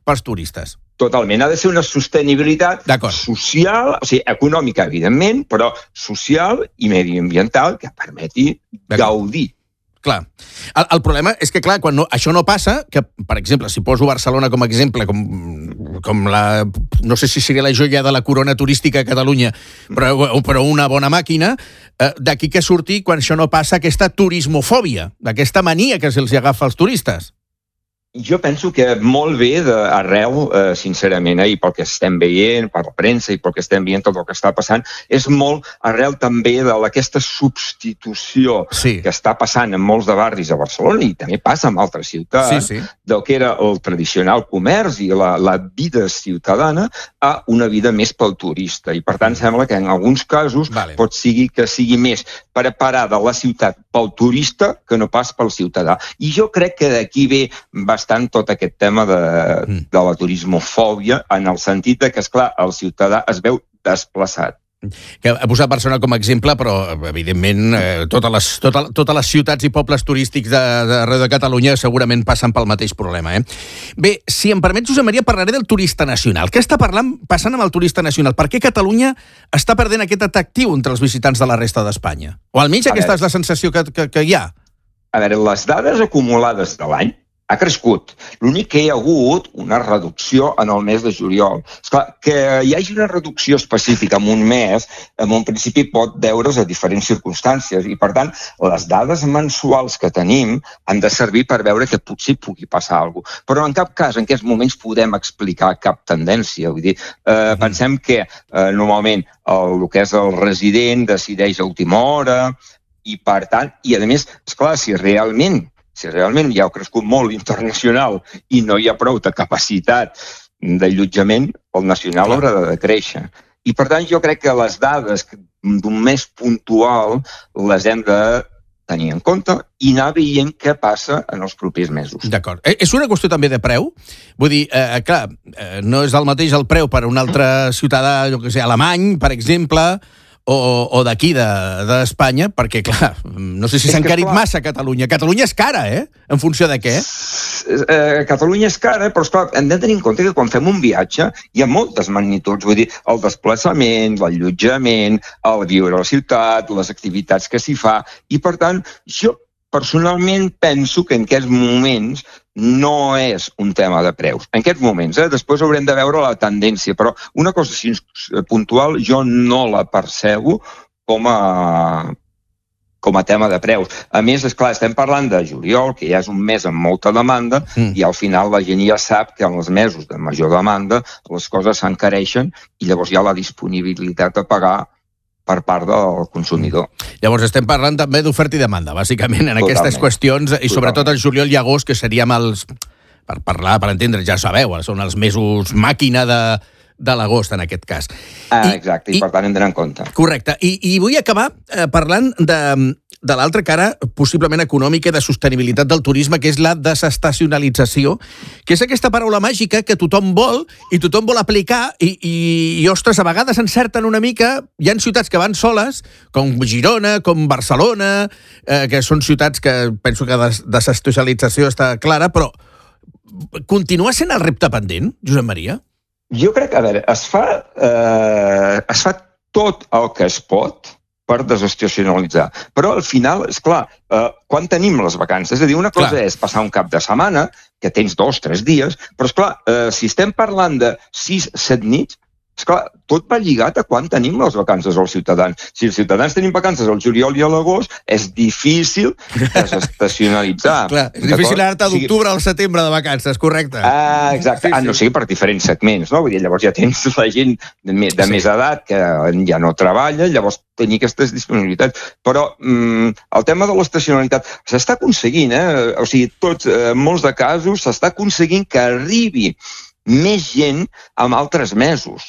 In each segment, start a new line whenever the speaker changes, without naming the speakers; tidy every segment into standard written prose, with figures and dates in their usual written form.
pels turistes.
Totalment. Ha de ser una sostenibilitat social, o sigui, econòmica, evidentment, però social i mediambiental que permeti gaudir.
Clar. El problema és que, clar, quan això no passa, que, per exemple, si poso Barcelona com a exemple, com la... no sé si seria la joia de la corona turística a Catalunya, però una bona màquina, d'aquí que surti, quan això no passa, aquesta turismofòbia, aquesta mania que se'ls agafa als turistes.
Jo penso que molt bé arreu, sincerament, i pel que estem veient, per la premsa i pel que estem veient tot el que està passant, és molt arrel també d'aquesta substitució que està passant en molts de barris a Barcelona i també passa en altres ciutats, del que era el tradicional comerç i la vida ciutadana a una vida més pel turista. I per tant sembla que en alguns casos pot ser que sigui més preparada la ciutat pel turista que no pas pel ciutadà. I jo crec que d'aquí ve bastant tot aquest tema de la turismofòbia, en el sentit que, esclar, el ciutadà es veu desplaçat.
Que he posat Barcelona com a exemple, però, evidentment, totes les ciutats i pobles turístics d'arreu de Catalunya segurament passen pel mateix problema. Bé, si em permets, Josep Maria, parlaré del turista nacional. Què està passant amb el turista nacional? Per què Catalunya està perdent aquest atractiu entre els visitants de la resta d'Espanya? O almenys aquesta és la sensació que hi ha.
A veure, les dades acumulades de l'any ha crescut. L'únic que hi ha hagut una reducció en el mes de juliol. Esclar, que hi hagi una reducció específica en un mes, en un principi pot deure's a diferents circumstàncies i, per tant, les dades mensuals que tenim han de servir per veure que potser pugui passar alguna cosa. Però en cap cas, en aquests moments, podem explicar cap tendència. Vull dir, pensem que normalment el que és el resident decideix a última hora i, per tant, i a més, esclar, si realment hi ha crescut molt internacional i no hi ha prou de capacitat d'allotjament, el nacional haurà de créixer. I, per tant, jo crec que les dades d'un mes puntual les hem de tenir en compte i anar veient què passa en els propers mesos.
D'acord. És una qüestió també de preu? Vull dir, clar, no és el mateix el preu per a un altre ciutadà, jo què sé, alemany, per exemple, o d'aquí, d'Espanya, perquè, clar, no sé si s'ha encarit massa a Catalunya. Catalunya és cara, En funció de què?
Catalunya és cara, però, esclar, hem de tenir en compte que quan fem un viatge hi ha moltes magnituds, vull dir, el desplaçament, l'allotjament, el viure a la ciutat, les activitats que s'hi fa, i, per tant, jo personalment penso que en aquests moments no és un tema de preus. En aquests moments, després haurem de veure la tendència, però una cosa així puntual jo no la percebo com a tema de preus. A més, esclar, estem parlant de juliol, que ja és un mes amb molta demanda, i al final la gent ja sap que en els mesos de major demanda les coses s'encareixen i llavors hi ha la disponibilitat de pagar per part del consumidor.
Llavors estem parlant també d'oferta i demanda, bàsicament, en aquestes qüestions, i sobretot el juliol i agost, que seríem els... Per parlar, per entendre, ja sabeu, són els mesos màquina de l'agost, en aquest cas.
Exacte, i per tant hem d'anar en compte.
Correcte. I vull acabar parlant de l'altra cara, possiblement econòmica, de sostenibilitat del turisme, que és la desestacionalització, que és aquesta paraula màgica que tothom vol i tothom vol aplicar i ostres, a vegades encerten una mica. Hi ha ciutats que van soles, com Girona, com Barcelona, que són ciutats que penso que desestacionalització està clara, però continua sent el repte pendent, Josep Maria?
Jo crec que, a veure, es fa tot el que es pot per desestacionalitzar. Però al final, esclar, quan tenim les vacances? És a dir, una cosa és passar un cap de setmana, que tens 2 o 3 dies, però esclar, si estem parlant de 6-7 nits, esclar, tot va lligat a quan tenim les vacances als ciutadans. Si els ciutadans tenim vacances al juliol i a l'agost, és difícil desestacionalitzar.
Clar, és difícil anar-te d'octubre al setembre de vacances, correcte.
Exacte, no sigui per diferents segments, no? Vull dir, llavors ja tens la gent de més edat que ja no treballa, llavors tenir aquestes disponibilitats. Però el tema de l'estacionalitat s'està aconseguint, o sigui, en molts de casos s'està aconseguint que arribi més gent en altres mesos.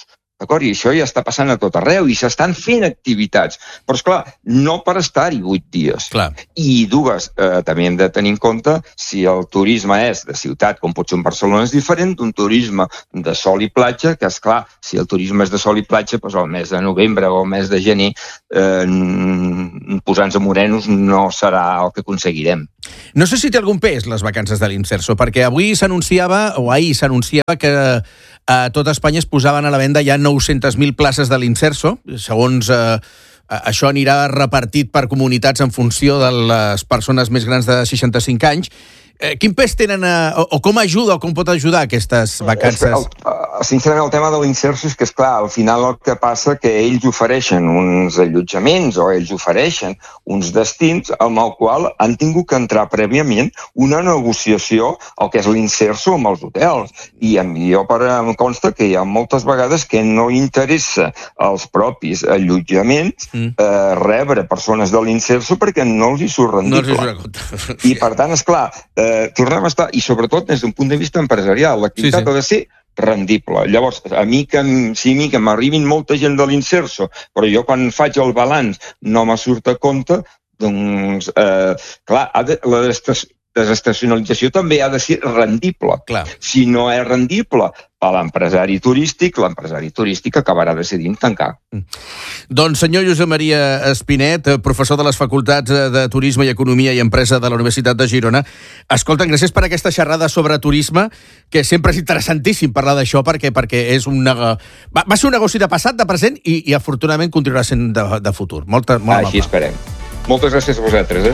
d'acord? I això ja està passant a tot arreu i s'estan fent activitats. Però, esclar, no per estar-hi 8 dies.
Clar.
I dues, també hem de tenir en compte si el turisme és de ciutat, com pot ser un Barcelona, és diferent d'un turisme de sol i platja, que, esclar, si el turisme és de sol i platja, doncs el mes de novembre o el mes de gener, posant-nos morenos no serà el que aconseguirem.
No sé si té algun pes les vacances de l'Inserso, perquè avui s'anunciava, o ahir s'anunciava, que a tot Espanya es posaven a la venda ja 900.000 places de l'Inserso. Segons això anirà repartit per comunitats en funció de les persones més grans de 65 anys. Quin pes tenen, o com ajuda, o com pot ajudar aquestes vacances?
Sincerament, el tema de l'Inserso és que, esclar, al final el que passa que ells ofereixen uns allotjaments o ells ofereixen uns destins amb el qual han tingut que entrar prèviament una negociació al que és l'Inserso amb els hotels. I jo em consta que hi ha moltes vegades que no interessa als propis allotjaments rebre persones de l'Inserso perquè no els hi surt rendible. I per tant, esclar, tornem a estar, i sobretot des d'un punt de vista empresarial, l'activitat ha de ser rendible. Llavors, a mi que m'arribin molta gent de l'Inserso, però jo quan faig el balanç no me surt a compte, doncs, clar, la desestacionalització també ha de ser rendible.
Clar.
Si no és rendible a l'empresari turístic acabarà decidint tancar.
Doncs, senyor Josep Maria Espinet, professor de les Facultats de Turisme i Economia i Empresa de la Universitat de Girona, escolta'm, gràcies per aquesta xerrada sobre turisme, que sempre és interessantíssim parlar d'això, perquè és va ser un negoci de passat, de present, i afortunadament continuarà sent de futur.
Així esperem. Moltes gràcies a vosaltres,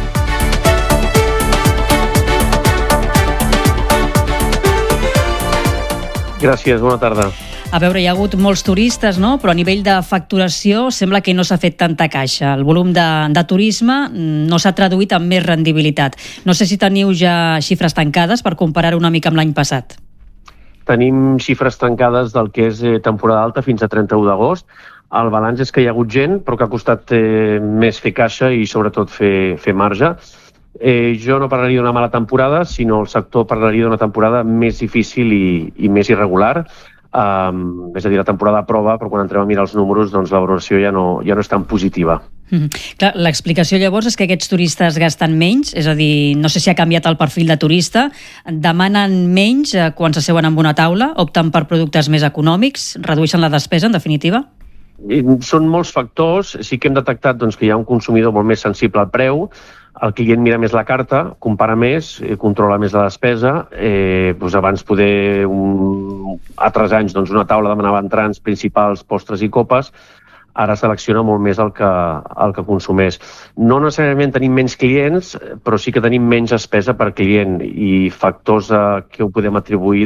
Gràcies, bona tarda.
A veure, hi ha hagut molts turistes, no? Però a nivell de facturació sembla que no s'ha fet tanta caixa. El volum de turisme no s'ha traduït en més rendibilitat. No sé si teniu ja xifres tancades per comparar una mica amb l'any passat.
Tenim xifres tancades del que és temporada alta fins a 31 d'agost. El balanç és que hi ha hagut gent, però que ha costat més fer caixa i sobretot fer marge. Jo no parlaria d'una mala temporada, sinó el sector parlaria d'una temporada més difícil i més irregular. És a dir, la temporada a prova, però quan entrem a mirar els números, doncs la valoració ja no és tan positiva.
Clar, l'explicació llavors és que aquests turistes gasten menys, és a dir, no sé si ha canviat el perfil de turista, demanen menys quan s'asseuen amb una taula, opten per productes més econòmics, redueixen la despesa, en definitiva?
Són molts factors. Sí que hem detectat que hi ha un consumidor molt més sensible al preu. El client mira més la carta, compara més, controla més la despesa. Abans altres anys, una taula demanava entrants, principals, postres i copes. Ara selecciona molt més el que consumeix. No necessàriament tenim menys clients, però sí que tenim menys despesa per client, i factors que ho podem atribuir,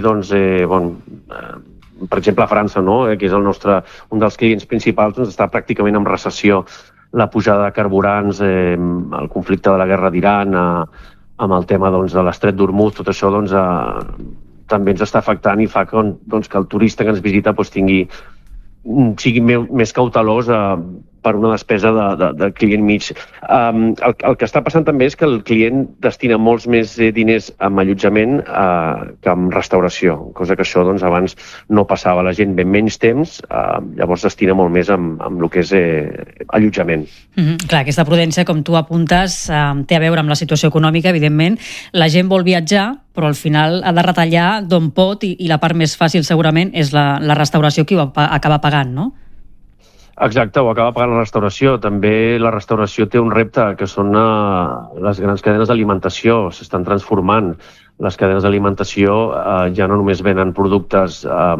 per exemple, a França, que és un dels clients principals, està pràcticament en recessió. La pujada de carburants, el conflicte de la guerra d'Iran, amb el tema de l'estret d'Hormuz, tot això també ens està afectant i fa que el turista que ens visita sigui més cautelós per una despesa de client mig. El que està passant també és que el client destina molts més diners en allotjament que en restauració, cosa que això abans no passava. La gent ve menys temps, llavors destina molt més en el que és allotjament.
Clar, aquesta prudència, com tu apuntes, té a veure amb la situació econòmica, evidentment. La gent vol viatjar, però al final ha de retallar d'on pot, i la part més fàcil segurament és la restauració qui ho acaba pagant, no?
Exacte, ho acaba pagant la restauració. També la restauració té un repte, que són les grans cadenes d'alimentació. S'estan transformant. Les cadenes d'alimentació ja no només venen productes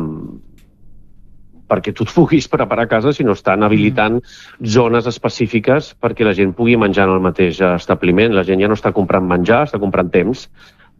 perquè tu et puguis preparar a casa, sinó estan habilitant zones específiques perquè la gent pugui menjar en el mateix establiment. La gent ja no està comprant menjar, està comprant temps.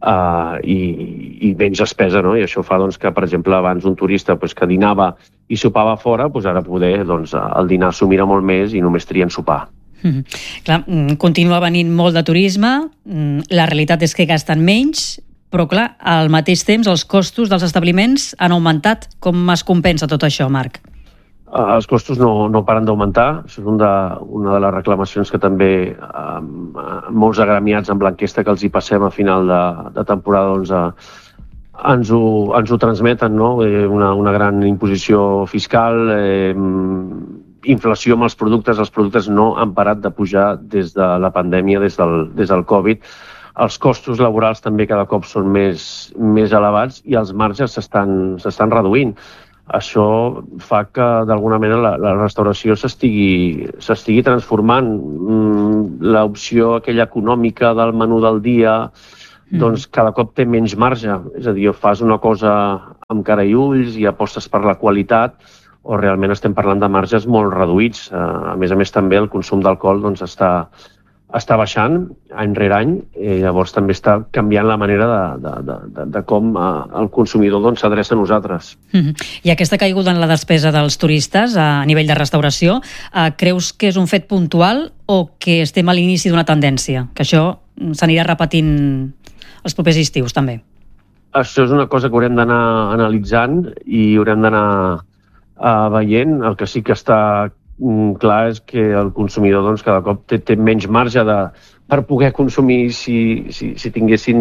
I menys despesa, no? I això fa que, per exemple, abans un turista que dinava i sopava fora, ara poder el dinar s'ho mira molt més i només trien sopar.
Clar, continua venint molt de turisme, la realitat és que gasten menys, però clar, al mateix temps els costos dels establiments han augmentat. Com es compensa tot això, Marc?
Els costos no paren d'augmentar. Això és una de les reclamacions que també molts agremiats amb l'enquesta que els hi passem a final de temporada ens ho transmeten, no? Una gran imposició fiscal, inflació amb els productes no han parat de pujar des de la pandèmia, des del Covid. Els costos laborals també cada cop són més elevats i els marges s'estan reduint. Això fa que, d'alguna manera, la restauració s'estigui transformant. L'opció aquella econòmica del menú del dia, doncs cada cop té menys marge. És a dir, o fas una cosa amb cara i ulls i apostes per la qualitat, o realment estem parlant de marges molt reduïts. A més, també el consum d'alcohol doncs, està baixant any rere any, i llavors també està canviant la manera de com el consumidor s'adreça a nosaltres.
I aquesta caiguda en la despesa dels turistes a nivell de restauració, creus que és un fet puntual o que estem a l'inici d'una tendència? Que això s'anirà repetint els propers estius, també?
Això és una cosa que haurem d'anar analitzant i haurem d'anar veient. El que sí que està clar és que el consumidor cada cop té menys marge per poder consumir si tinguessin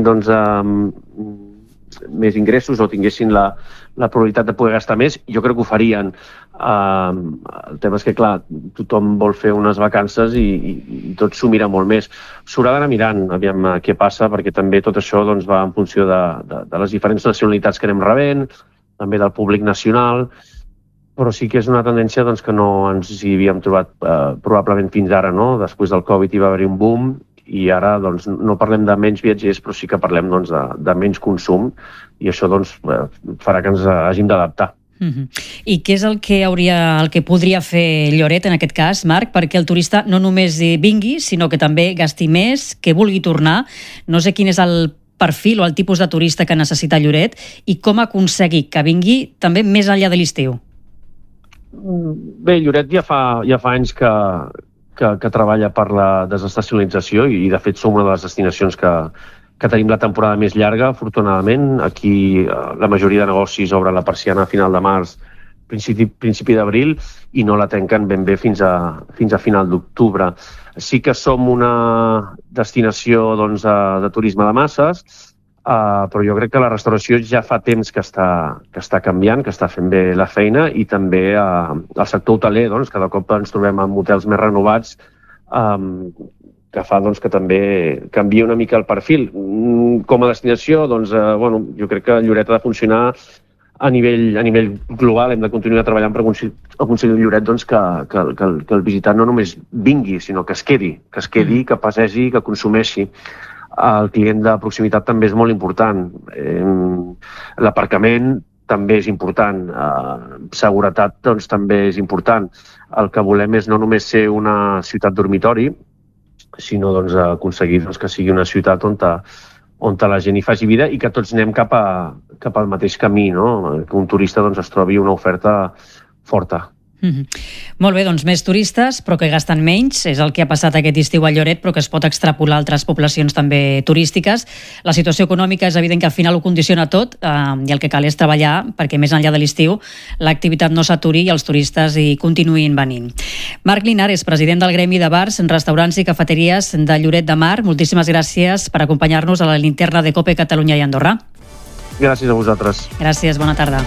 més ingressos o tinguessin la probabilitat de poder gastar més. Jo crec que ho farien. El tema és que, clar, tothom vol fer unes vacances i tot s'ho mira molt més. S'haurà d'anar mirant, aviam què passa, perquè també tot això va en funció de les diferents nacionalitats que anem rebent, també del públic nacional, però sí que és una tendència que no ens hi havíem trobat probablement fins ara, no? Després del Covid hi va haver-hi un boom i ara no parlem de menys viatgers, però sí que parlem de menys consum i això farà que ens hàgim d'adaptar.
I què és el que podria fer Lloret en aquest cas, Marc, perquè el turista no només vingui, sinó que també gasti més, que vulgui tornar? No sé quin és el perfil o el tipus de turista que necessita Lloret i com aconseguir que vingui també més enllà de l'estiu.
Bé, Lloret ja fa anys que treballa per la desestacionalització i, de fet, som una de les destinacions que tenim la temporada més llarga, afortunadament. Aquí la majoria de negocis obren la persiana a final de març, principi d'abril, i no la tanquen ben bé fins a final d'octubre. Sí que som una destinació de turisme de masses, però jo crec que la restauració ja fa temps que està canviant, que està fent bé la feina, i també el sector hoteler, cada cop ens trobem amb hotels més renovats, que fa que també canvia una mica el perfil. Com a destinació, jo crec que Lloret ha de funcionar a nivell global. Hem de continuar treballant per aconseguir Lloret que el visitant no només vingui, sinó que es quedi, que passegi, que consumeixi. El client de proximitat també és molt important. L'aparcament també és important. Seguretat també és important. El que volem és no només ser una ciutat dormitori, sinó aconseguir que sigui una ciutat on la gent hi faci vida i que tots anem cap al mateix camí, no? Que un turista es trobi una oferta forta.
Molt bé, més turistes, però que gasten menys. És el que ha passat aquest estiu a Lloret, però que es pot extrapolar a altres poblacions també turístiques. La situació econòmica és evident que al final ho condiciona tot i el que cal és treballar perquè més enllà de l'estiu l'activitat no s'aturi i els turistes hi continuïn venint. Marc Linares, president del Gremi de Bars, Restaurants i Cafeteries de Lloret de Mar, moltíssimes gràcies per acompanyar-nos a la linterna de COPE Catalunya i Andorra.
Gràcies a vosaltres.
Gràcies, bona tarda.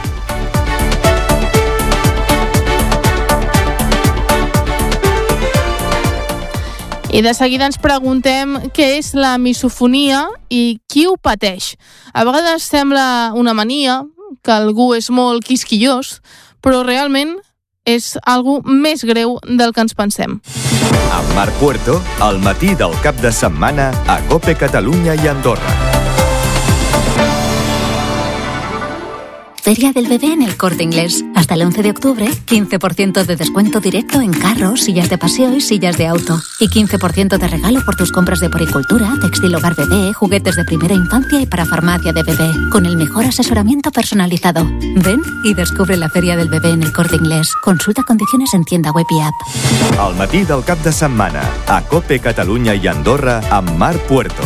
I de seguida ens preguntem què és la misofonia i qui ho pateix. A vegades sembla una mania, que algú és molt quisquillós, però realment és algo més greu del que ens pensem.
Amb Marc Puerto, al matí del cap de setmana a COPE Catalunya i Andorra.
Feria del Bebé en El Corte Inglés. Hasta el 11 de octubre, 15% de descuento directo en carros, sillas de paseo y sillas de auto. Y 15% de regalo por tus compras de poricultura, textil hogar bebé, juguetes de primera infancia y para farmacia de bebé. Con el mejor asesoramiento personalizado. Ven y descubre la Feria del Bebé en El Corte Inglés. Consulta condiciones en tienda web i app.
Al matí del cap de setmana, a COPE Catalunya i Andorra, amb Marc Puerto.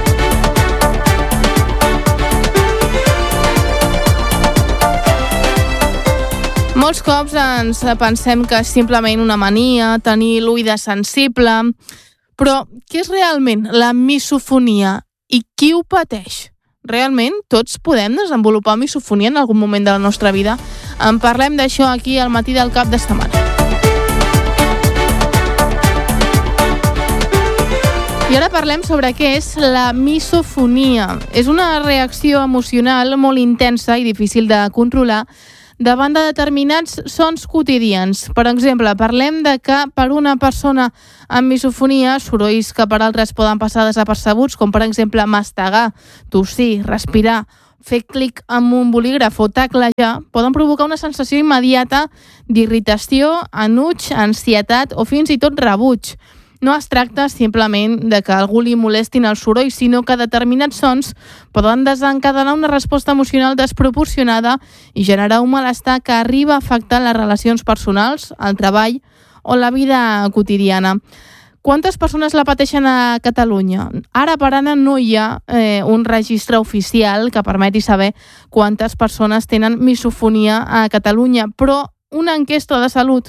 Molts cops ens pensem que és simplement una mania, tenir l'oïda sensible, però què és realment la misofonia i qui ho pateix? realment tots podem desenvolupar misofonia en algun moment de la nostra vida? En parlem d'això aquí al matí del cap de setmana. I ara parlem sobre què és la misofonia. És una reacció emocional molt intensa i difícil de controlar davant de determinats sons quotidians. Per exemple, parlem de que per una persona amb misofonia, sorolls que per altres poden passar desapercebuts, com per exemple mastegar, tossir, respirar, fer clic amb un bolígraf o teclejar, poden provocar una sensació immediata d'irritació, enuig, ansietat o fins i tot rebuig. No es tracta simplement de que a algú li molestin els sorolls, sinó que determinats sons poden desencadenar una resposta emocional desproporcionada i generar un malestar que arriba a afectar les relacions personals, el treball o la vida quotidiana. Quantes persones la pateixen a Catalunya? Ara per ara no hi ha un registre oficial que permeti saber quantes persones tenen misofonia a Catalunya, però una enquesta de salut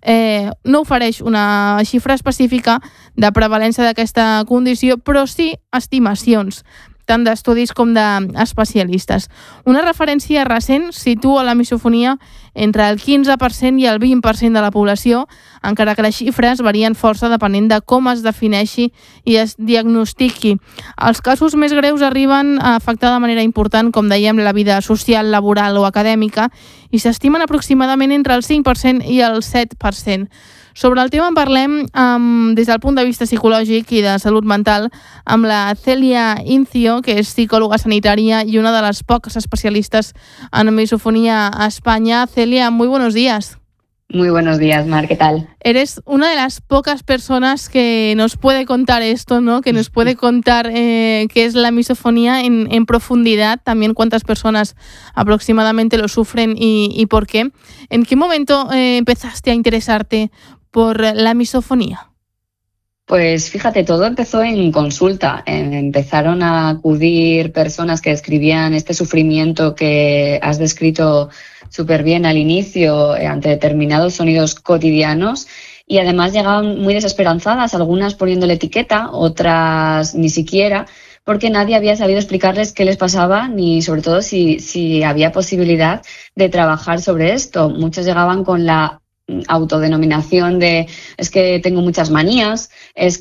no ofereix una xifra específica de prevalència d'aquesta condició, però sí estimacions, tant d'estudis com d'especialistes. Una referència recent situa la misofonia entre el 15% i el 20% de la població, encara que les xifres varien força depenent de com es defineixi i es diagnostiqui. Els casos més greus arriben a afectar de manera important, com dèiem, la vida social, laboral o acadèmica, i s'estimen aproximadament entre el 5% i el 7%. Sobre el tema en parlem des del punt de vista psicològic i de salut mental amb la Celia Incio, que és psicòloga sanitària i una de les poques especialistes en misofonía a España. Celia, muy buenos días.
Muy buenos días, Mar, ¿qué tal?
Eres una de las pocas personas que nos puede contar esto, ¿no? Que nos puede contar qué es la misofonía en profundidad, también cuántas personas aproximadamente lo sufren y por qué. ¿En qué momento empezaste a interesarte por la misofonía?
Pues fíjate, todo empezó en consulta. Empezaron a acudir personas que describían este sufrimiento que has descrito súper bien al inicio ante determinados sonidos cotidianos, y además llegaban muy desesperanzadas, algunas poniéndole etiqueta, otras ni siquiera, porque nadie había sabido explicarles qué les pasaba ni sobre todo si había posibilidad de trabajar sobre esto. Muchos llegaban con la autodenominación de es que tengo muchas manías, es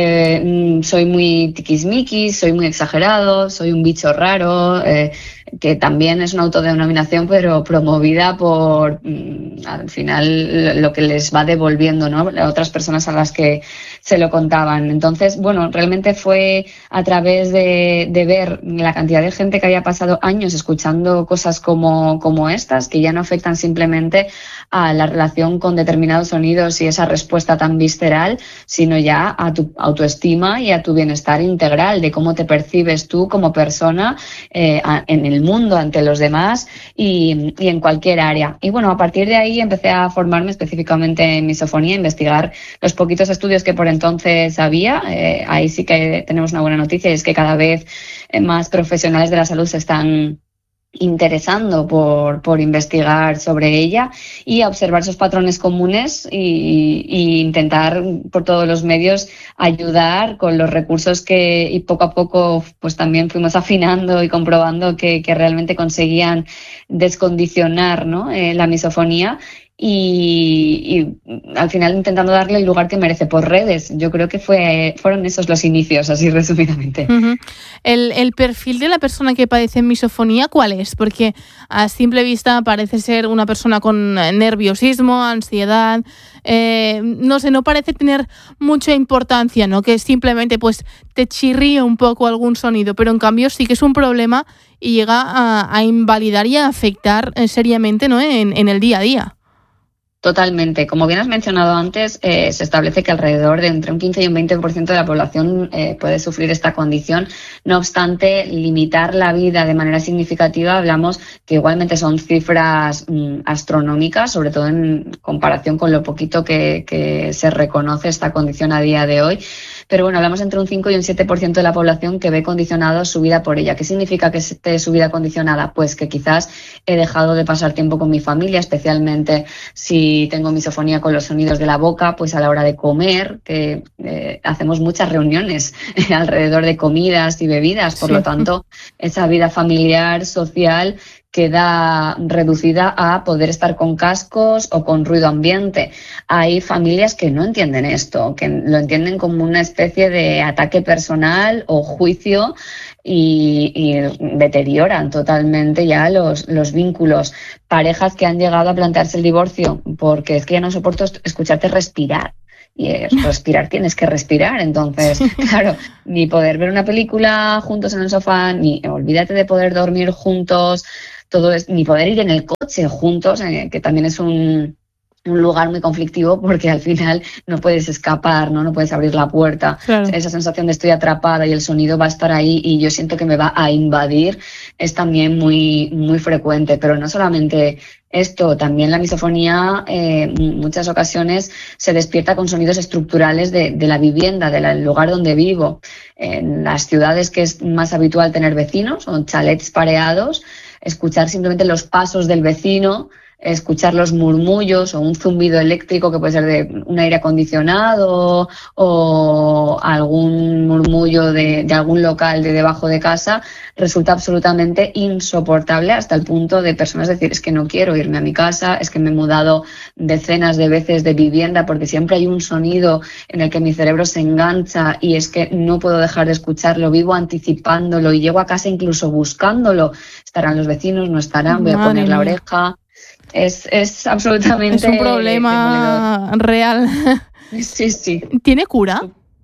que soy muy tiquismiquis, soy muy exagerado, soy un bicho raro, que también es una autodenominación pero promovida por al final lo que les va devolviendo, ¿no?, a otras personas a las que se lo contaban. Entonces, bueno, realmente fue a través de ver la cantidad de gente que había pasado años escuchando cosas como estas, que ya no afectan simplemente a la relación con determinados sonidos y esa respuesta tan visceral, sino ya a tu autoestima y a tu bienestar integral, de cómo te percibes tú como persona en el mundo, ante los demás y en cualquier área. Y bueno, a partir de ahí empecé a formarme específicamente en misofonía, a investigar los poquitos estudios que por entonces había. Ahí sí que tenemos una buena noticia, y es que cada vez más profesionales de la salud se están interesando por investigar sobre ella y a observar esos patrones comunes y intentar por todos los medios ayudar con los recursos y poco a poco pues también fuimos afinando y comprobando que realmente conseguían descondicionar, ¿no?, la misofonía. Y al final intentando darle el lugar que merece por redes. Yo creo que fueron esos los inicios, así resumidamente.
Uh-huh. El perfil de la persona que padece misofonía, ¿cuál es? Porque a simple vista parece ser una persona con nerviosismo, ansiedad, no sé, no parece tener mucha importancia, ¿no?, que simplemente pues te chirríe un poco algún sonido, pero en cambio sí que es un problema y llega a invalidar y a afectar seriamente, ¿no?, en el día a día.
Totalmente. Como bien has mencionado antes, se establece que alrededor de entre un 15 y un 20% de la población puede sufrir esta condición. No obstante, limitar la vida de manera significativa, hablamos que igualmente son cifras astronómicas, sobre todo en comparación con lo poquito que se reconoce esta condición a día de hoy. pero bueno, hablamos entre un 5 y un 7% de la población que ve condicionado su vida por ella. ¿Qué significa que esté su vida condicionada? Pues que quizás he dejado de pasar tiempo con mi familia, especialmente si tengo misofonía con los sonidos de la boca, pues a la hora de comer, que hacemos muchas reuniones alrededor de comidas y bebidas, por lo tanto, esa vida familiar, social, queda reducida a poder estar con cascos o con ruido ambiente. Hay familias que no entienden esto, que lo entienden como una especie de ataque personal o juicio y deterioran totalmente ya los vínculos. Parejas que han llegado a plantearse el divorcio porque es que ya no soporto escucharte respirar. Y respirar, tienes que respirar. Entonces, claro, ni poder ver una película juntos en el sofá, ni olvídate de poder dormir juntos, todo es, ni poder ir en el coche juntos, que también es un lugar muy conflictivo porque al final no puedes escapar, no puedes abrir la puerta. Claro. Esa sensación de estoy atrapada y el sonido va a estar ahí y yo siento que me va a invadir es también muy, muy frecuente. Pero no solamente esto, también la misofonía en muchas ocasiones se despierta con sonidos estructurales de la vivienda, del lugar donde vivo. En las ciudades que es más habitual tener vecinos o chalets pareados, escuchar simplemente los pasos del vecino, escuchar los murmullos o un zumbido eléctrico que puede ser de un aire acondicionado o algún murmullo de algún local de debajo de casa, resulta absolutamente insoportable hasta el punto de personas decir es que no quiero irme a mi casa, es que me he mudado decenas de veces de vivienda porque siempre hay un sonido en el que mi cerebro se engancha y es que no puedo dejar de escucharlo, vivo anticipándolo y llego a casa incluso buscándolo. ¿Estarán los vecinos? ¿No estarán? Voy a poner la oreja. Es absolutamente...
Es un problema real.
Sí.
¿Tiene cura?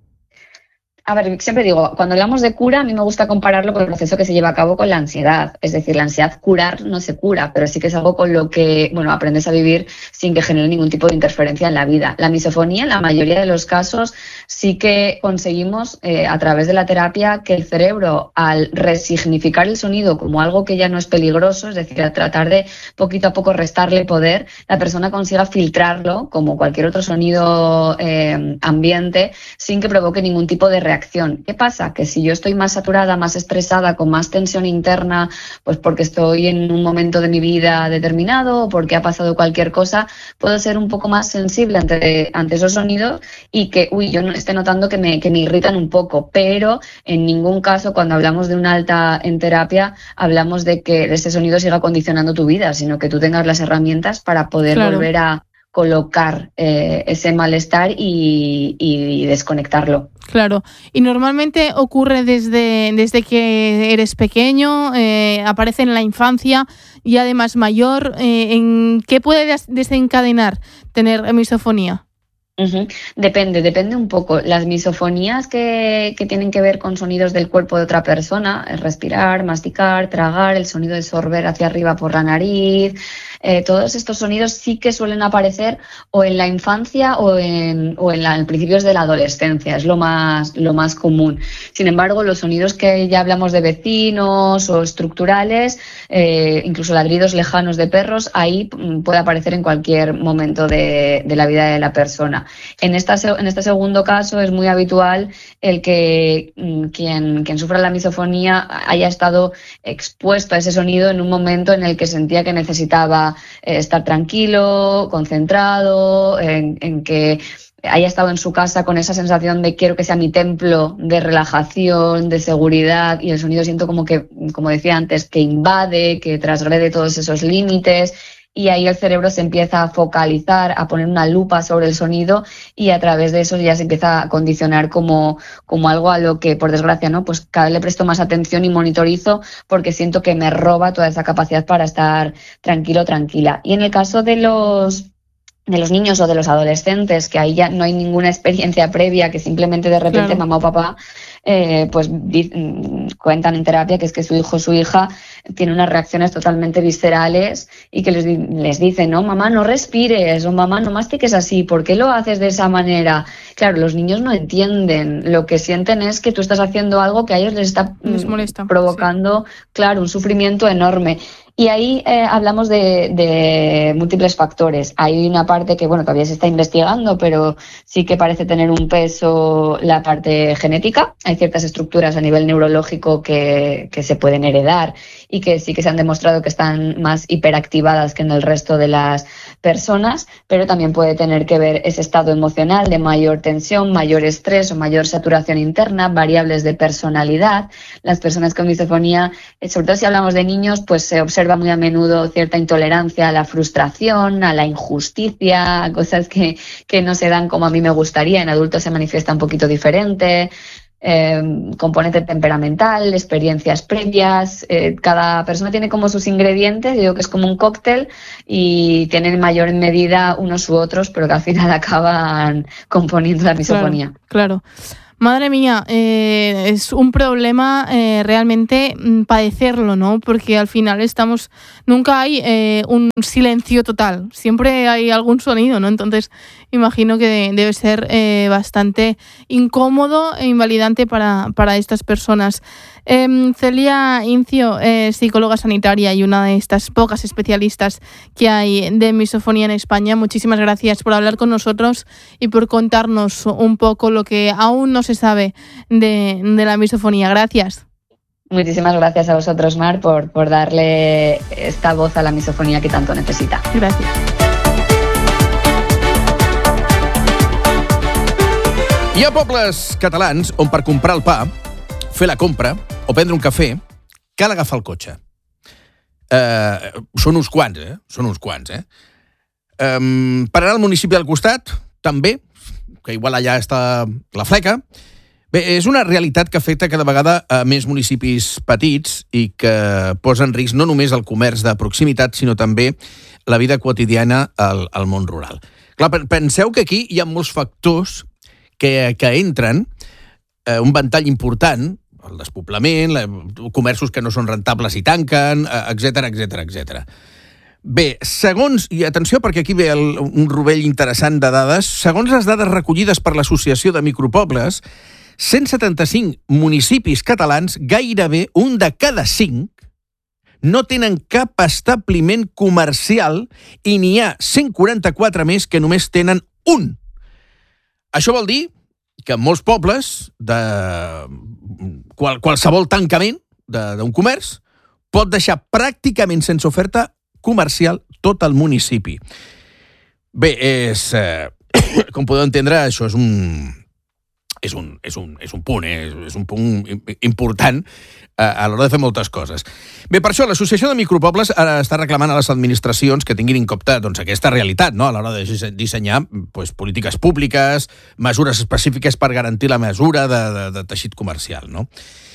A ver, siempre digo, cuando hablamos de cura, a mí me gusta compararlo con el proceso que se lleva a cabo con la ansiedad. Es decir, la ansiedad curar no se cura, pero sí que es algo con lo que, aprendes a vivir sin que genere ningún tipo de interferencia en la vida. La misofonía, en la mayoría de los casos, sí que conseguimos, a través de la terapia, que el cerebro, al resignificar el sonido como algo que ya no es peligroso, es decir, al tratar de poquito a poco restarle poder, la persona consiga filtrarlo, como cualquier otro sonido ambiente, sin que provoque ningún tipo de reacción. ¿Qué pasa? Que si yo estoy más saturada, más estresada, con más tensión interna, pues porque estoy en un momento de mi vida determinado o porque ha pasado cualquier cosa, puedo ser un poco más sensible ante esos sonidos y que, yo no esté notando que me irritan un poco, pero en ningún caso cuando hablamos de un alta en terapia hablamos de que ese sonido siga condicionando tu vida, sino que tú tengas las herramientas para poder volver a colocar ese malestar y desconectarlo.
Claro, y normalmente ocurre desde que eres pequeño, aparece en la infancia y además mayor. ¿En qué puede desencadenar tener misofonía?
Depende un poco. Las misofonías que tienen que ver con sonidos del cuerpo de otra persona, respirar, masticar, tragar, el sonido de sorber hacia arriba por la nariz, todos estos sonidos sí que suelen aparecer o en la infancia o en principios de la adolescencia, es lo más común. Sin embargo, los sonidos que ya hablamos de vecinos o estructurales, incluso ladridos lejanos de perros, ahí puede aparecer en cualquier momento de la vida de la persona. En este segundo caso es muy habitual el que quien sufra la misofonía haya estado expuesto a ese sonido en un momento en el que sentía que necesitaba estar tranquilo, concentrado, en que haya estado en su casa con esa sensación de quiero que sea mi templo de relajación, de seguridad, y el sonido siento como que, como decía antes, que invade, que transgrede todos esos límites. Y ahí el cerebro se empieza a focalizar, a poner una lupa sobre el sonido y a través de eso ya se empieza a condicionar como algo a lo que, por desgracia, pues cada vez le presto más atención y monitorizo porque siento que me roba toda esa capacidad para estar tranquilo, tranquila. Y en el caso de los niños o de los adolescentes, que ahí ya no hay ninguna experiencia previa, que simplemente de repente mamá o papá pues cuentan en terapia que es que su hijo o su hija tiene unas reacciones totalmente viscerales y que les dicen, no, mamá, no respires, o mamá, no mastiques así, ¿por qué lo haces de esa manera? Claro, los niños no entienden, lo que sienten es que tú estás haciendo algo que a ellos les está
molesta,
provocando, claro, un sufrimiento enorme. Y ahí hablamos de múltiples factores. Hay una parte que, todavía se está investigando, pero sí que parece tener un peso la parte genética. Hay ciertas estructuras a nivel neurológico que se pueden heredar y que sí que se han demostrado que están más hiperactivadas que en el resto de las personas, pero también puede tener que ver ese estado emocional de mayor tensión, mayor estrés o mayor saturación interna, variables de personalidad. Las personas con misofonía, sobre todo si hablamos de niños, pues se observa muy a menudo cierta intolerancia a la frustración, a la injusticia, a cosas que no se dan como a mí me gustaría. En adultos se manifiesta un poquito diferente. Componente temperamental, experiencias previas. Cada persona tiene como sus ingredientes, digo que es como un cóctel y tienen en mayor medida unos u otros, pero que al final acaban componiendo la misofonía.
Claro. Madre mía, es un problema realmente padecerlo, ¿no? Porque al final nunca hay un silencio total, siempre hay algún sonido, ¿no? Entonces imagino que debe ser bastante incómodo e invalidante para estas personas. Celia Incio, psicóloga sanitaria y una de estas pocas especialistas que hay de misofonía en España, muchísimas gracias por hablar con nosotros y por contarnos un poco lo que aún no se sabe de la misofonía. Gracias.
Muchísimas gracias a vosotros, Mar, por darle esta voz a la misofonía que tanto necesita.
Gracias.
Hi ha pobles catalans on per comprar el pa, fer la compra o prendre un cafè cal agafar el cotxe. Són uns quants, Són uns quants, per anar al municipi al costat, també, que igual allà està la fleca. Bé, és una realitat que afecta cada vegada a més municipis petits i que posa en risc no només el comerç de proximitat, sinó també la vida quotidiana al món rural. Clar, penseu que aquí hi ha molts factors que entren, un ventall important, el despoblament, comerços que no són rentables i tanquen, etc. Bé, segons, i atenció perquè aquí ve un rovell interessant de dades, segons les dades recollides per l'Associació de Micropobles, 175 municipis catalans, gairebé un de cada 5, no tenen cap establiment comercial i n'hi ha 144 més que només tenen un. Això vol dir que en molts pobles, qualsevol tancament d'un comerç pot deixar pràcticament sense oferta comercial tot el municipi. Bé, com podeu entendre, això és un punt important a l'hora de fer moltes coses. Bé, per això l'Associació de Micropobles ara està reclamant a les administracions que tinguin en compte aquesta realitat, no? A l'hora de dissenyar polítiques públiques, mesures específiques per garantir la mesura de teixit comercial, no?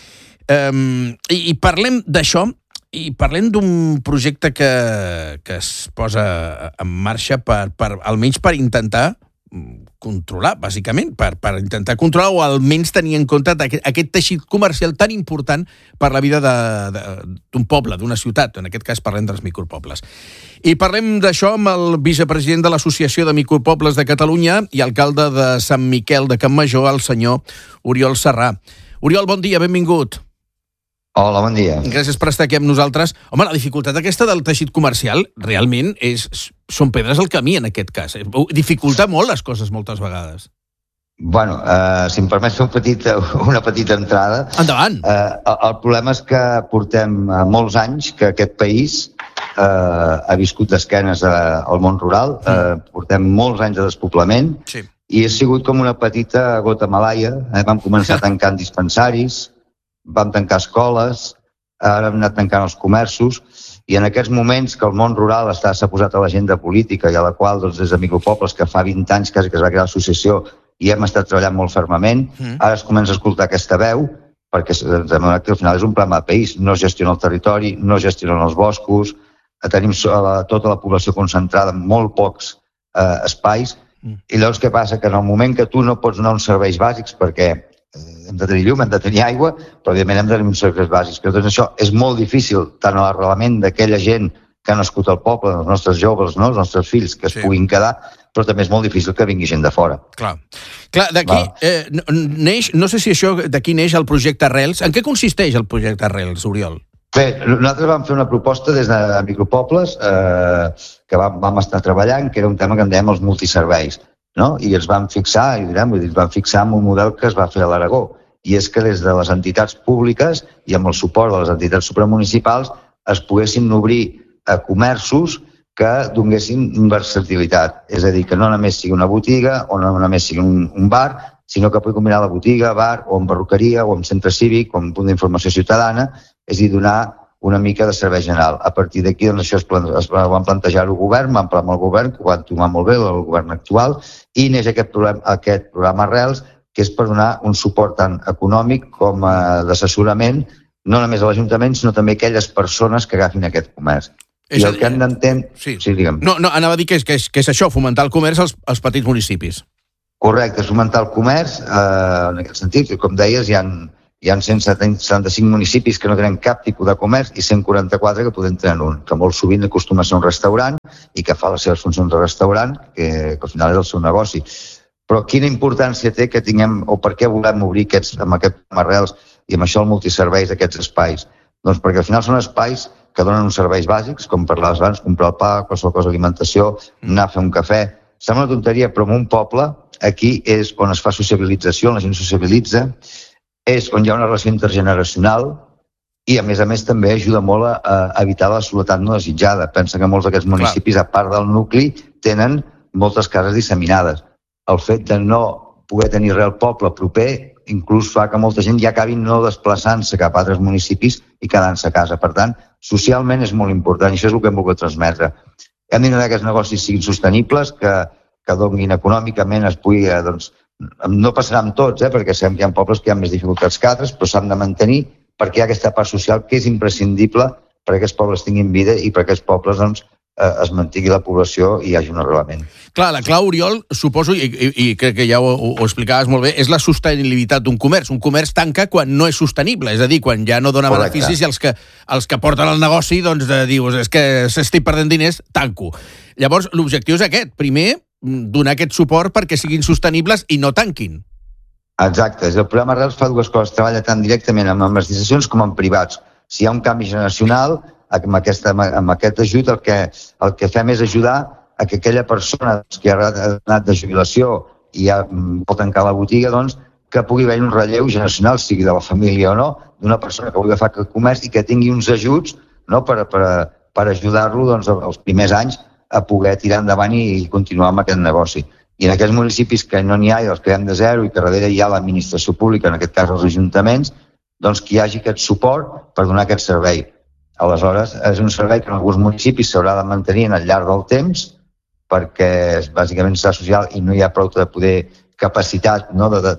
I parlem d'això, i parlem d'un projecte que es posa en marxa almenys per intentar controlar, bàsicament, per intentar controlar o almenys tenir en compte aquest teixit comercial tan important per la vida d'un poble, d'una ciutat. En aquest cas parlem dels micropobles. I parlem d'això amb el vicepresident de l'Associació de Micropobles de Catalunya i alcalde de Sant Miquel de Campmajor, el senyor Oriol Serrà. Oriol, bon dia, benvingut.
Hola, bon dia.
Gràcies per estar aquí amb nosaltres. Home, la dificultat aquesta del teixit comercial realment són pedres al camí en aquest cas. Dificulta molt les coses moltes vegades.
Bueno, si em permets fer una petita entrada.
Endavant.
El problema és que portem molts anys que aquest país ha viscut d'esquenes al món rural. Portem molts anys de despoblament.
Sí.
I ha sigut com una petita gota malaia. Vam començar tancant dispensaris, vam tancar escoles, ara hem anat tancant els comerços, i en aquests moments que el món rural s'ha posat a l'agenda política i a la qual des de Micropobles, que fa 20 anys quasi que es va crear l'associació i hem estat treballant molt fermament, ara es comença a escoltar aquesta veu, perquè al final és un problema de país, no es gestiona el territori, no es gestionen els boscos, tenim tota la població concentrada en molt pocs espais, i llavors què passa? Que en el moment que tu no pots donar uns serveis bàsics, perquè hem de tenir llum, hem de tenir aigua, però evidentment hem de tenir uns serveis bàsics. Però tot això és molt difícil, tant a l'arrelament d'aquella gent que ha nascut al poble, els nostres joves, no? Els nostres fills, que es puguin quedar, però també és molt difícil que vingui gent de fora.
Clar, d'aquí neix, no sé si això d'aquí neix el projecte Arrels. En què consisteix el projecte Arrels, Oriol?
Bé, nosaltres vam fer una proposta des de Micropobles que vam estar treballant, que era un tema que en dèiem els multiserveis, no? I ens vam fixar, en un model que es va fer a l'Aragó, i és que des de les entitats públiques i amb el suport de les entitats supramunicipals es poguessin obrir comerços que donguessin versatilitat. És a dir, que no només sigui una botiga o no només sigui un bar, sinó que pugui combinar la botiga, bar, o amb perruqueria, o amb centre cívic, o amb punt d'informació ciutadana, és a dir, donar una mica de servei general. A partir d'aquí, doncs, això es van plantejar-ho al govern, van parlar amb el govern, que ho van tomar molt bé, el govern actual, i neix aquest programa Arrels, que és per donar un suport tant econòmic com d'assessorament, no només a l'Ajuntament, sinó també a aquelles persones que agafin aquest comerç. I el que hem d'entendre...
Sí, digue'm. No, anava a dir que és això, fomentar el comerç als petits municipis.
Correcte, és fomentar el comerç, en aquest sentit, com deies, hi ha 175 municipis que no tenen cap tipus de comerç i 144 que poden tenir un, que molt sovint acostuma a ser un restaurant i que fa les seves funcions de restaurant, que al final és el seu negoci. Però quina importància té que tinguem, o per què volem obrir amb aquest Arrels i amb això el multiserveis aquests espais? Doncs perquè al final són espais que donen uns serveis bàsics, com parlaves abans, comprar el pa, qualsevol cosa d'alimentació, anar a fer un cafè. Sembla una tonteria, però en un poble, aquí és on es fa sociabilització, on la gent sociabilitza, és on hi ha una relació intergeneracional i, a més també ajuda molt a evitar la soledat no desitjada. Pensa que molts d'aquests municipis, a part del nucli, tenen moltes cases disseminades. El fet de no poder tenir res al poble proper inclús fa que molta gent ja acabi no desplaçant-se cap a altres municipis i quedant-se a casa. Per tant, socialment és molt important i això és el que hem volgut transmetre. Hem d'intentar que aquests negocis siguin sostenibles, que donin econòmicament, es pugui... No passarà amb tots, perquè sabem que hi ha pobles que hi ha més dificultats que altres, però s'han de mantenir perquè hi ha aquesta part social que és imprescindible perquè aquests pobles tinguin vida i perquè aquests pobles es mantingui la població i hi hagi un arrelament.
Clar, la clau, Oriol, suposo, i crec que ja ho explicaves molt bé, és la sostenibilitat d'un comerç. Un comerç tanca quan no és sostenible, és a dir, quan ja no dona beneficis i els que porten el negoci, doncs, dius, és que s'estic perdent diners, tanco. Llavors, l'objectiu és aquest. Primer, donar aquest suport perquè siguin sostenibles i no tanquin.
Exacte. El programa Arrels fa dues coses. Treballa tant directament amb administracions com amb privats. Si hi ha un canvi generacional, amb aquest ajut el que fem és ajudar a que aquella persona que ha anat de jubilació i ja pot tancar la botiga, doncs, que pugui haver un relleu generacional, sigui de la família o no, d'una persona que vulgui agafar aquest comerç i que tingui uns ajuts per ajudar-lo els primers anys a poder tirar endavant i continuar amb aquest negoci. I en aquests municipis que no n'hi ha i els creem de zero i que darrere hi ha l'administració pública, en aquest cas els ajuntaments, doncs que hi hagi aquest suport per donar aquest servei. Aleshores, és un servei que en alguns municipis s'haurà de mantenir al llarg del temps perquè bàsicament està social i no hi ha prou de poder capacitat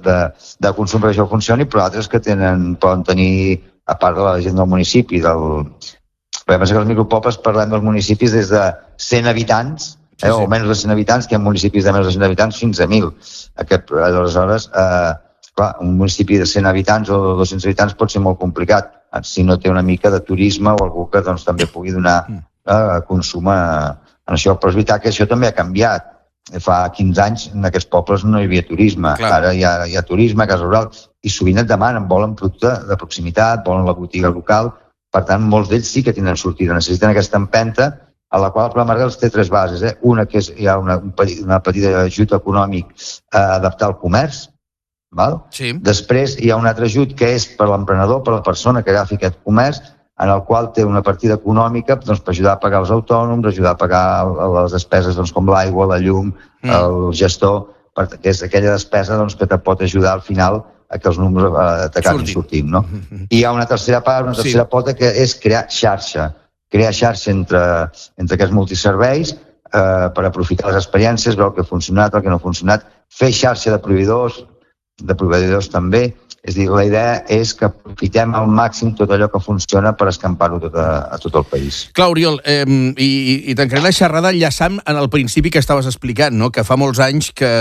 de consum perquè això funcioni, però altres que poden tenir, a part de la gent del municipi, perquè pensa que els micropobles parlem dels municipis des de 100 habitants, o menys de 100 habitants, que hi ha municipis de menys de 100 habitants fins a 1.000. Aleshores, clar, un municipi de 100 habitants o 200 habitants pot ser molt complicat si no té una mica de turisme o algú que també pugui donar consum en això. Però és veritat que això també ha canviat. Fa 15 anys en aquests pobles no hi havia turisme. Ara hi ha turisme, casa rural, i sovint et demanen, volen producte de proximitat, volen la botiga local. Per tant, molts d'ells sí que tenen sortida, necessiten aquesta empenta, a la qual el programa Arrels té tres bases. Una que hi ha una petita ajut econòmic a adaptar el comerç. Després hi ha un altre ajut que és per l'emprenedor, per la persona que agafi aquest comerç, en el qual té una partida econòmica per ajudar a pagar els autònoms, ajudar a pagar les despeses com l'aigua, la llum, el gestor, que és aquella despesa que te pot ajudar al final a que els números t'acabin sortint. I hi ha una tercera part, una tercera pota, que és crear xarxa entre aquests multiserveis per aprofitar les experiències, veure el que ha funcionat, el que no ha funcionat, fer xarxa de proveïdors també. És a dir, la idea és que aprofitem al màxim tot allò que funciona per escampar-ho a tot el país.
Clar, Oriol, i tancaré la xerrada enllaçant en el principi que estaves explicant, que fa molts anys que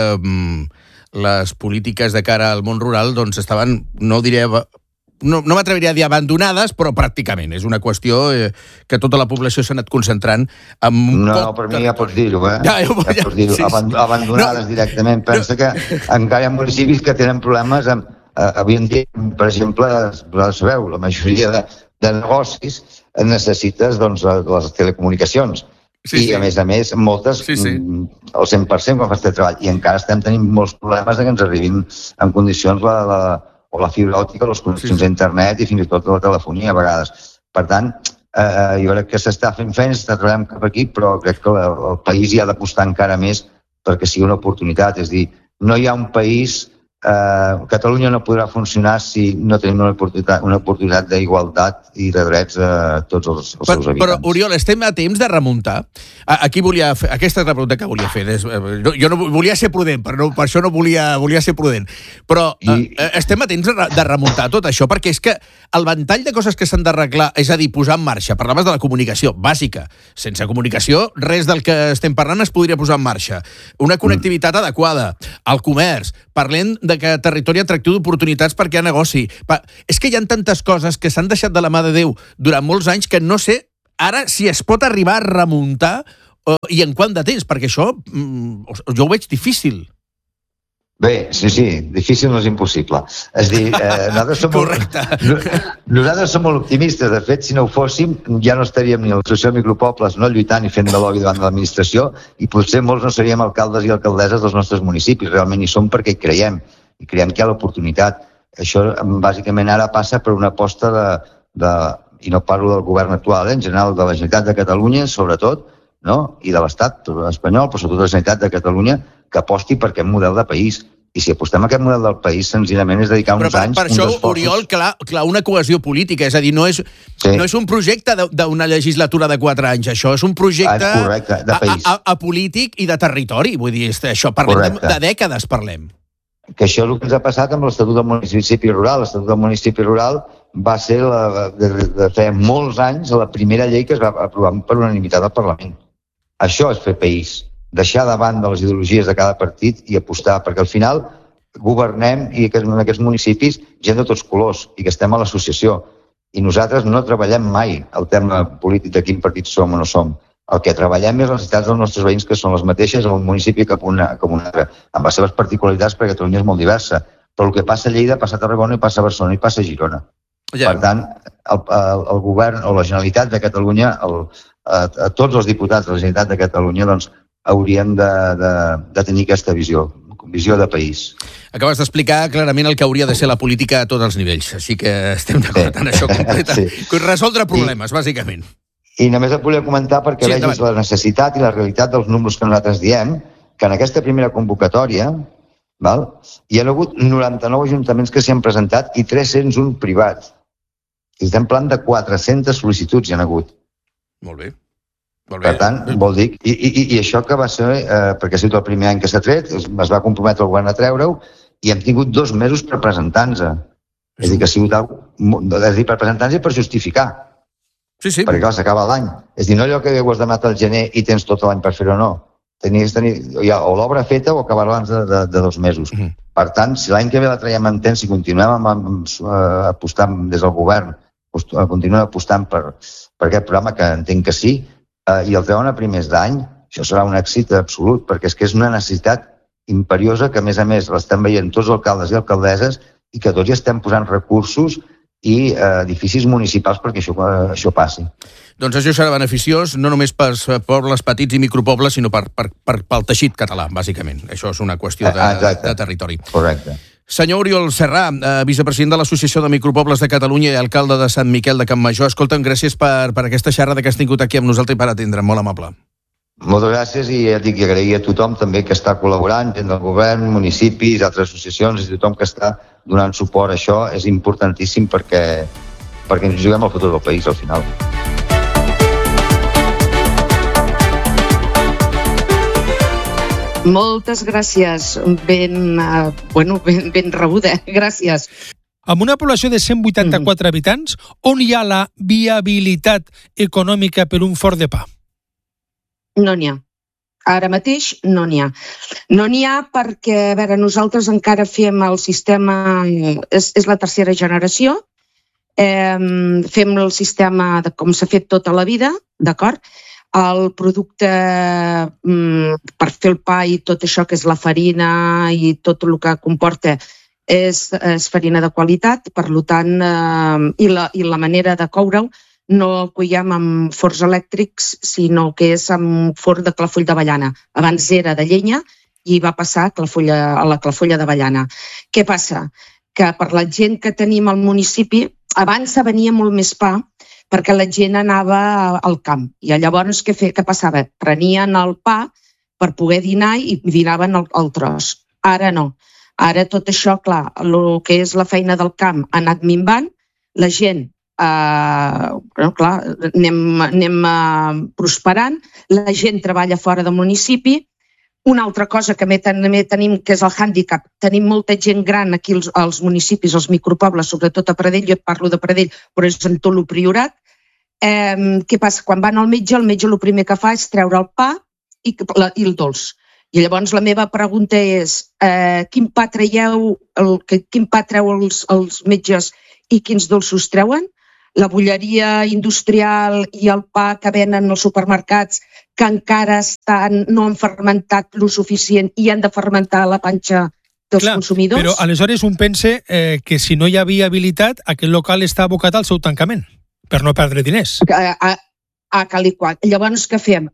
les polítiques de cara al món rural estaven, no m'atreviria a dir abandonades, però pràcticament. És una qüestió que tota la població s'ha anat concentrant en
No, per mi ja pots dir-ho, Ja pots dir-ho. Abandonades directament. Pensa que encara hi ha municipis que tenen problemes amb... Avui en dia, per exemple, sabeu, la majoria de negocis necessites les telecomunicacions. I, a més, moltes, el 100% quan fas treball. I encara estem tenint molts problemes que ens arribin en condicions la fibra òptica, les connexions a internet i fins i tot la telefonia a vegades. Per tant, jo crec que s'està fent feina, s'està treballant cap aquí, però crec que el país hi ha d'apostar encara més perquè sigui una oportunitat. És a dir, no hi ha un país... Catalunya no podrà funcionar si no tenim una oportunitat d'igualtat i de drets a tots els seus habitants.
Però, Oriol, estem a temps de remuntar? Aquí volia fer, aquesta és la pregunta que volia fer. Jo no volia ser prudent, per això no volia ser prudent. Però estem a temps de remuntar tot això, perquè és que el ventall de coses que s'han d'arreglar, és a dir, posar en marxa, parlaves de la comunicació bàsica. Sense comunicació, res del que estem parlant es podria posar en marxa. Una connectivitat adequada, el comerç, parlem de que territori atractiu d'oportunitats perquè hi ha negoci. És que hi ha tantes coses que s'han deixat de la mà de Déu durant molts anys que no sé ara si es pot arribar a remuntar i en quant de temps, perquè això jo ho veig difícil.
Bé, sí, difícil no és impossible. És a dir, nosaltres som molt optimistes. De fet, si no ho fóssim, ja no estaríem ni a l'associació de micropobles no lluitant i fent de lobby davant de l'administració i potser molts no seríem alcaldes i alcaldesses dels nostres municipis. Realment hi som perquè hi creiem que hi ha l'oportunitat. Això, bàsicament, ara passa per una aposta i no parlo del govern actual, en general de la Generalitat de Catalunya, sobretot, i de l'Estat espanyol, però sobretot de la Generalitat de Catalunya, que aposti per aquest model de país. I si apostem a aquest model del país, senzillament és dedicar uns anys...
Però per això, Oriol, clar, una cohesió política, és a dir, no és un projecte d'una legislatura de 4 anys, això és un projecte apolític i de territori, vull dir, això parlem de dècades, parlem.
Que això és el que ens ha passat amb l'Estatut del Municipi Rural. L'Estatut del Municipi Rural va ser, de fa molts anys, la primera llei que es va aprovar per unanimitat al Parlament. Això és fer país. Deixar davant de les ideologies de cada partit i apostar, perquè al final governem i en aquests municipis gent de tots colors i que estem a l'associació. I nosaltres no treballem mai el tema polític de quin partit som o no som. El que treballem és les necessitats dels nostres veïns, que són les mateixes en un municipi com un altre, amb les seves particularitats, perquè Catalunya és molt diversa. Però el que passa a Lleida passa a Tarragona i passa a Barcelona i passa a Girona. Per tant, el govern o la Generalitat de Catalunya, a tots els diputats de la Generalitat de Catalunya, doncs, haurien de tenir aquesta visió de país.
Acabes d'explicar clarament el que hauria de ser la política a tots els nivells, així que estem d'acord en això completament. Resoldre problemes, bàsicament.
I només et volia comentar perquè vegis la necessitat i la realitat dels números que nosaltres diem, que en aquesta primera convocatòria hi ha hagut 99 ajuntaments que s'hi han presentat i 301 privats. Estem parlant de 400 sol·licituds hi ha hagut.
Molt bé.
Per tant, vol dir... I això que va ser, perquè ha sigut el primer any que s'ha tret, es va comprometre el govern a treure-ho i hem tingut 2 mesos per presentar-nos. És a dir, que ha sigut per presentar-nos i per justificar.
Sí.
Perquè clar, s'acaba l'any. És a dir, no allò que ho has demanat al gener i tens tot l'any per fer-ho o no. Tenies de tenir ja o l'obra feta o acabar abans de 2 mesos. Per tant, si l'any que ve la traiem en temps, si continuem apostant des del govern, continuem apostant per aquest programa, que entenc que sí, i el treuen a primers d'any, això serà un èxit absolut, perquè és que és una necessitat imperiosa que, a més, l'estem veient tots els alcaldes i alcaldesses i que tots hi estem posant recursos i edificis municipals perquè això passi.
Doncs això serà beneficiós no només pels pobles petits i micropobles, sinó pel teixit català, bàsicament. Això és una qüestió de territori.
Correcte.
Senyor Oriol Serrà, vicepresident de l'Associació de Micropobles de Catalunya i alcalde de Sant Miquel de Campmajor, escolta'm, gràcies per aquesta xerrada que has tingut aquí amb nosaltres i per atendre'm, molt amable.
Moltes gràcies i ja dic que agrair a tothom també que està col·laborant, gent del govern, municipis, altres associacions, i tothom que està donant suport a això és importantíssim perquè ens juguem el futur del país al final.
Moltes gràcies, ben rebuda, gràcies.
Amb una població de 184 habitants, on hi ha la viabilitat econòmica per un forn de pa?
No n'hi ha. Ara mateix no n'hi ha. No n'hi ha perquè, a veure, nosaltres encara fem el sistema, és la tercera generació, fem el sistema com s'ha fet tota la vida, d'acord? El producte per fer el pa i tot això que és la farina i tot el que comporta és farina de qualitat, per tant, i la manera de coure-ho no cuiem amb forns elèctrics, sinó que és amb forn de clafoll d'avellana. Abans era de llenya i va passar a la clafolla d'avellana. Què passa? Que per la gent que tenim al municipi, abans se venia molt més pa perquè la gent anava al camp. I llavors què passava? Prenien el pa per poder dinar i dinaven el tros. Ara no. Ara tot això, clar, el que és la feina del camp ha anat minvant, la gent, clar, anem prosperant, la gent treballa fora del municipi. Una altra cosa que també tenim, que és el hàndicap, tenim molta gent gran aquí als municipis, als micropobles, sobretot a Pradell, jo et parlo de Pradell, però és en tot el Priorat. Què passa? Quan van al metge, el metge el primer que fa és treure el pa i el dolç. I llavors la meva pregunta és quin pa treu els metges i quins dolços treuen? La bolleria industrial i el pa que venen als supermercats que encara no han fermentat lo suficient i han de fermentar la panxa dels consumidors.
Però aleshores un pensa que si no hi ha viabilitat, aquest local està abocat al seu tancament, per no perdre diners.
Cal i qual. Llavors, què fem?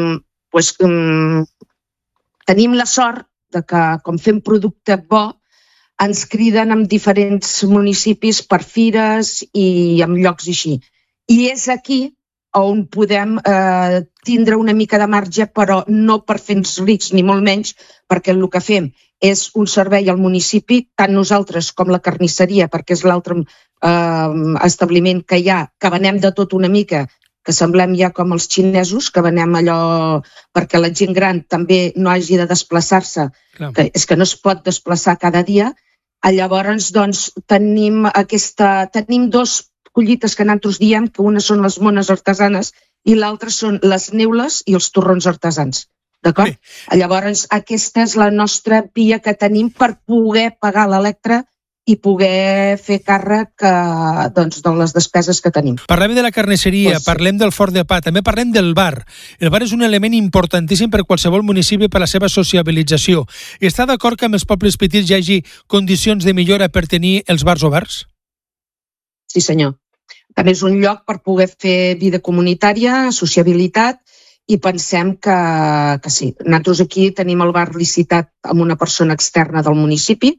Tenim la sort que, com fem producte bo, ens criden en diferents municipis per fires i en llocs així. I és aquí on podem tindre una mica de marge, però no per fer-nos rics, ni molt menys, perquè el que fem és un servei al municipi, tant nosaltres com la carnisseria, perquè és l'altre establiment que hi ha, que venem de tot una mica, que semblem ja com els xinesos, que venem allò perquè la gent gran també no hagi de desplaçar-se, que és que no es pot desplaçar cada dia. Llavors, doncs, tenim dos collites que nosaltres diem, que una són les mones artesanes i l'altra són les neules i els torrons artesans. D'acord? Llavors, aquesta és la nostra via que tenim per poder pagar l'electre i poder fer càrrec de les despeses que tenim.
Parlem de la carnisseria, parlem del forn de pa, també parlem del bar. El bar és un element importantíssim per qualsevol municipi per la seva sociabilització. Està d'acord que amb els pobles petits hi hagi condicions de millora per tenir els bars oberts?
Sí, senyor. També és un lloc per poder fer vida comunitària, sociabilitat, i pensem que sí. Nosaltres aquí tenim el bar licitat amb una persona externa del municipi,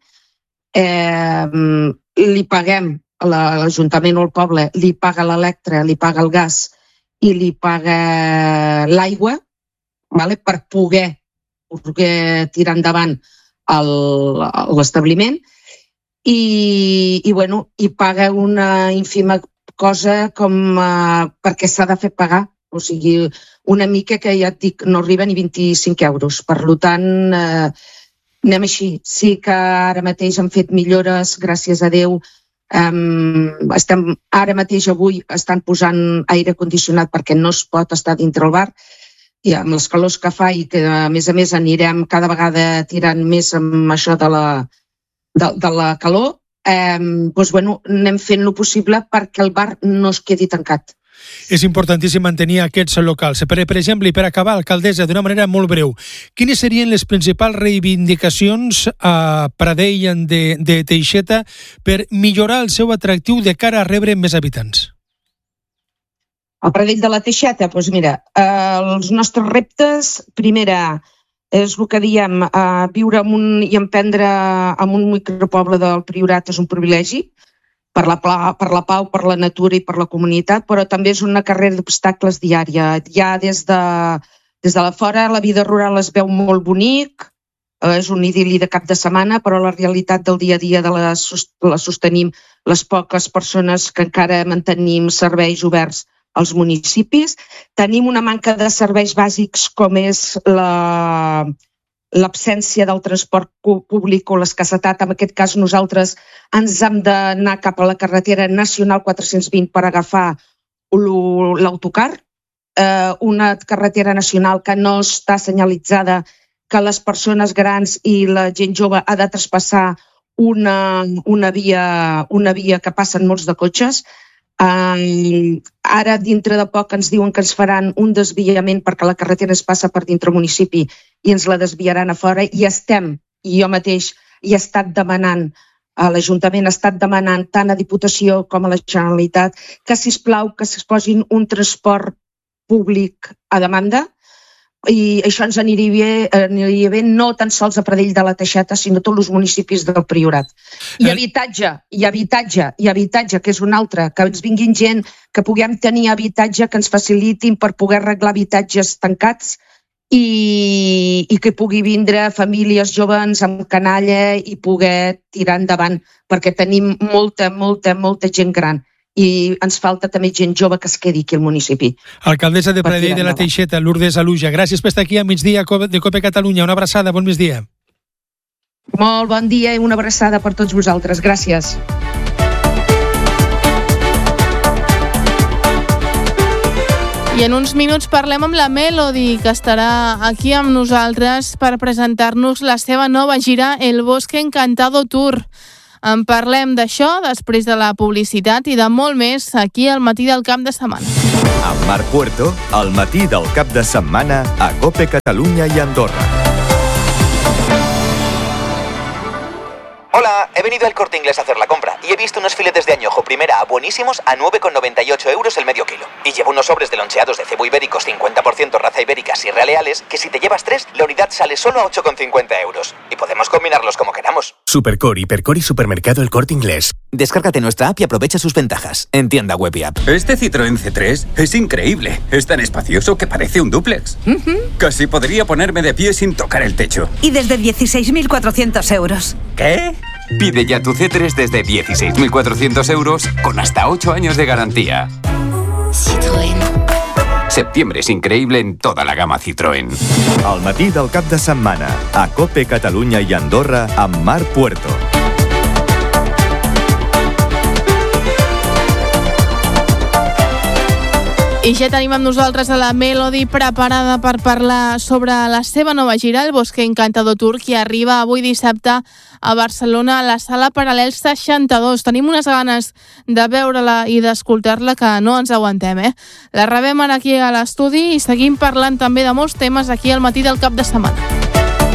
li paguem, l'Ajuntament o el poble li paga l'electre, li paga el gas i li paga l'aigua per poder tirar endavant l'establiment i paga una ínfima cosa com perquè s'ha de fer pagar, o sigui, una mica que ja et dic, no arriba ni 25 euros. Per tant, anem així. Sí que ara mateix han fet millores, gràcies a Déu. Ara mateix avui estan posant aire condicionat perquè no es pot estar dintre el bar i amb les calors que fa i que a més anirem cada vegada tirant més amb això de la calor, anem fent el possible perquè el bar no es quedi tancat.
És importantíssim mantenir aquests locals. Per exemple, i per acabar, alcaldessa, d'una manera molt breu, quines serien les principals reivindicacions a Pradell de Teixeta per millorar el seu atractiu de cara a rebre més habitants?
A Pradell de la Teixeta, doncs mira, els nostres reptes, primera, és el que diem, viure i emprendre en un micropoble del Priorat és un privilegi, per la pau, per la natura i per la comunitat, però també és una carrera d'obstacles diària. Ja des de fora la vida rural es veu molt bonic, és un idil·li de cap de setmana, però la realitat del dia a dia la sostenim les poques persones que encara mantenim serveis oberts als municipis. Tenim una manca de serveis bàsics com és l'absència del transport públic o l'escassetat. En aquest cas nosaltres ens hem d'anar cap a la carretera nacional 420 per agafar l'autocar, una carretera nacional que no està senyalitzada, que les persones grans i la gent jove ha de traspassar una via que passen molts de cotxes. Ara, dintre de poc, ens diuen que ens faran un desviament perquè la carretera es passa per dintre el municipi i ens la desviaran a fora i jo mateix he estat demanant l'Ajuntament ha estat demanant tant a Diputació com a la Generalitat que, sisplau, que es posin un transport públic a demanda, i això ens aniria bé no tan sols a Pradell de la Teixeta, sinó a tots els municipis del Priorat. I habitatge, que és un altre, que ens vinguin gent, que puguem tenir habitatge, que ens facilitin per poder arreglar habitatges tancats i que pugui vindre famílies joves amb canalla i poder tirar endavant, perquè tenim molta gent gran. I ens falta també gent jove que es quedi aquí al municipi.
Alcaldessa de Pradell de la Teixeta, Lourdes Aluja, gràcies per estar aquí a migdia de COPE Catalunya. Una abraçada, bon migdia.
Molt bon dia i una abraçada per tots vosaltres. Gràcies.
I en uns minuts parlem amb la Melody, que estarà aquí amb nosaltres per presentar-nos la seva nova gira El Bosque Encantado Tour. En parlem d'això després de la publicitat i de molt més aquí al matí del cap de setmana.
Amb Marc Puerto, al matí del cap de setmana a COPE Catalunya i Andorra.
Hola, he venido al Corte Inglés a hacer la compra y he visto unos filetes de añojo primera A buenísimos a 9,98 € el medio kilo. Y llevo unos sobres de loncheados de cebo ibéricos 50% raza ibérica Sierra Leales, que si te llevas 3, la unidad sale solo a 8,50 €. Y podemos combinarlos como queramos.
Supercor, Hipercor y Supermercado El Corte Inglés.
Descárgate nuestra app y aprovecha sus ventajas. En tienda web y app.
Este Citroën C3 es increíble. Es tan espacioso que parece un dúplex. Casi podría ponerme de pie sin tocar el techo.
Y desde 16.400 €.
¿Qué? Pide ya tu C3 desde 16.400 € con hasta 8 años de garantía.
Citroën.
Septiembre es increíble en toda la gama Citroën.
Al matí del cap de setmana a COPE Catalunya i Andorra amb Marc Puerto.
I ja tenim amb nosaltres a la Melody preparada per parlar sobre la seva nova gira, El Bosque Encantado Tour, que arriba avui dissabte a Barcelona a la Sala Paral·lel 62. Tenim unes ganes de veure-la i d'escoltar-la que no ens aguantem, La rebem aquí a l'estudi i seguim parlant també de molts temes aquí al matí del cap de setmana.